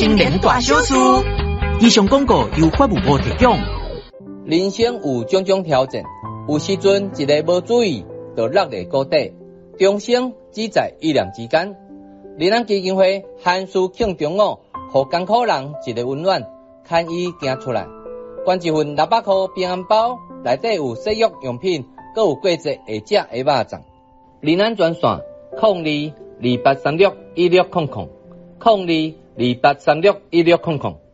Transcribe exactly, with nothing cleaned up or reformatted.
新年大小事。以上广告由法务部提供。 人生有种种挑战，有时阵一个无注意就落入谷底，终生只在一念之间。仁安基金会汉书庆中午，予艰苦人一个温暖，牵伊行出来。捐一份六百块平安包，内底有洗浴用品，阁有过节会食的肉粽。仁安专线：零二二八三六一六空空，零二二八三六一六空空。